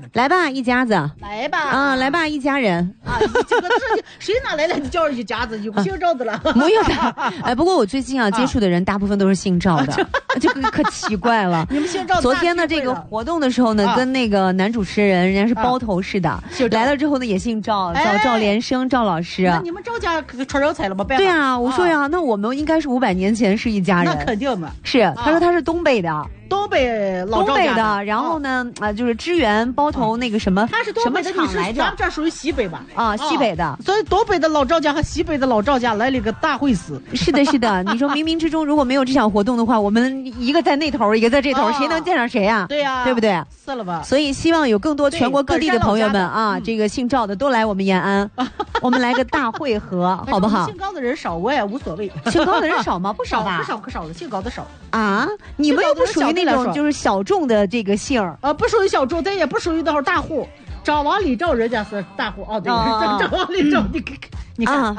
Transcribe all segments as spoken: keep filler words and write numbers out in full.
来吧，一家子， 来吧， 啊，来吧，一家人啊，这个这谁哪来的？你叫一家子，有个姓赵的了， 没有的。哎，不过我最近啊接触的人大部分都是姓赵的，这个可奇怪了。 你们姓赵。 昨天的这个活动的时候呢，跟那个男主持人，人家是包头似的，来了之后呢也姓赵，叫赵连生赵老师。 那你们赵家传人才了吗？ 对啊，我说呀，那我们应该是五百年前是一家人。 那肯定嘛。 是，他说他是东北的。 东北老东北的，然后呢，啊，就是支援包头那个什么， 他是东北的，你是咱们这属于西北吧？ 啊，西北的， 所以东北的老赵家和西北的老赵家来了一个大会师。 是的，是的，你说冥冥之中如果没有这场活动的话，我们一个在那头，一个在这头，谁能见上谁啊？ 对呀， 对不对？ 是了吧？ 所以希望有更多全国各地的朋友们啊，这个姓赵的都来我们延安，我们来个大会合，好不好？ 姓高的人少，我也无所谓。 姓高的人少吗？不少吧？ 不少，可少了，姓高的少啊！你们又不属于那种就是小众的这个姓儿， 呃，不属于小众，咱也不属于那会儿大户。张王李赵人家是大户哦，对，张王李赵，你你看。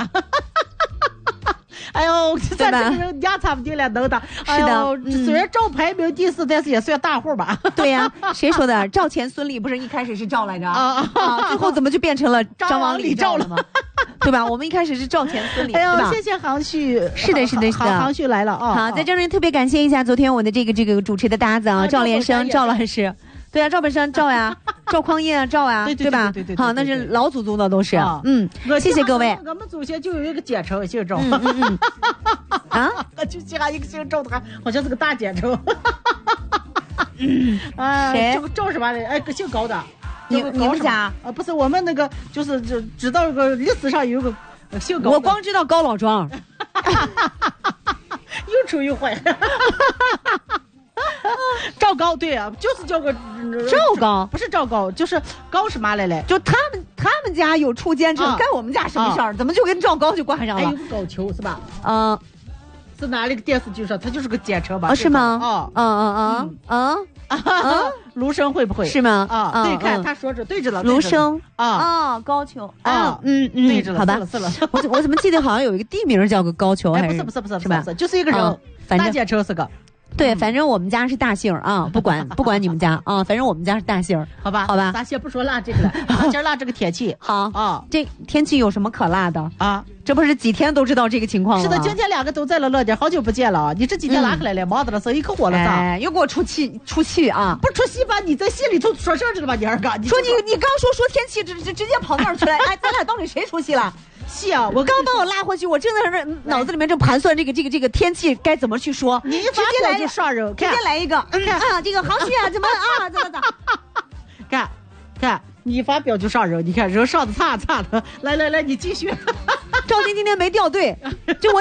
哎呦，咱这个人家差不多了，能的。 是的， 虽然赵排名第四，但是也算大户吧。 对呀，谁说的？赵钱孙李不是一开始是赵来着啊？最后怎么就变成了张王李赵了吗？对吧？我们一开始是赵钱孙李， 哎呦，谢谢杭旭。 是的，是的，是的， 杭旭来了啊！ 好，在这里特别感谢一下昨天我的这个这个主持的搭子啊，赵连生赵老师。对啊，赵本山赵呀，赵匡胤啊赵啊，对吧？好，那是老祖宗的都是。嗯，谢谢各位。 我们祖先就有一个简称姓赵。 嗯嗯啊， 就其他一个姓赵的，还好像是个大简称。 啊，谁？ 这个赵什么的？哎，个姓高的。 你你们家啊？不是我们那个，就是知知道个历史上有个姓高。 我光知道高老庄。 又臭又坏。赵高，对啊，就是叫个赵高， 不是赵高，就是高是嘛来嘞？ 就他们他们家有出奸臣，干我们家什么事儿？怎么就跟赵高就挂上了？ 还有个高俅是吧？ 嗯， 是哪里个电视剧上？他就是个简称吧？ 哦，是吗？ 哦， 嗯嗯嗯嗯， 卢生会不会？ 是吗？ 啊，对，看他说着对着了。 卢生啊啊，高俅啊， 嗯嗯， 对着了。 好吧， 是了。 我我怎么记得好像有一个地名叫个高俅？还是不是不是不是是吧？ 就是一个人， 反正大简称是个。 对，反正我们家是大姓啊，不管不管你们家啊，反正我们家是大姓， 好吧， 好吧， 咱先不说辣这个了，咱今儿辣这个天气， 好啊， 这天气有什么可辣的啊？ 这不是几天都知道这个情况了？ 是的，今天两个都在了乐点，好久不见了，你这几天哪去来了？忙的了，生意可火了咋？ 哎，又给我出气出气啊！ 不出气吧？你在心里头说事儿知道吧？你二哥， 你说你你刚说说天气，直直直接跑那儿去了，哎，咱俩到底谁出气了？ 是啊， 我刚把我拉回去，我正在这脑子里面正盘算这个这个这个天气该怎么去说。 你一直接来就上人， 直接来一个啊，这个航旭啊，怎么啊，怎么怎么？ 看，看你一发表就上人，你看人上的差差的，来来来，你继续。 赵晶今天没掉队，就我。